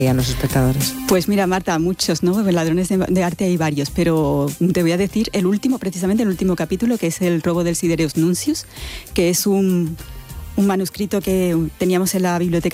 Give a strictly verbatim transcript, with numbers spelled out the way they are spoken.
a los espectadores? Pues mira, Marta, muchos, ¿no? Ladrones de, de arte hay varios, pero te voy a decir el último, precisamente el último capítulo, que es el robo del Sidereus Nuncius, que es un, un manuscrito que teníamos en la biblioteca